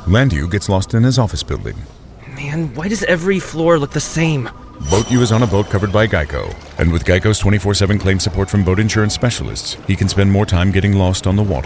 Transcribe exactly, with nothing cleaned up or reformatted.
Landu gets lost in his office building. Man, why does every floor look the same? Boat U is on a boat covered by Geico. And with Geico's twenty-four seven claim support from boat insurance specialists, he can spend more time getting lost on the water.